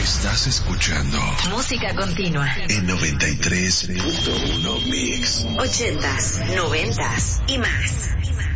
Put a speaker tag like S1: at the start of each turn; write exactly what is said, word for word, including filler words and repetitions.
S1: Estás escuchando
S2: Música Continua
S1: en noventa y tres punto uno Mix.
S2: Ochentas, noventas y más.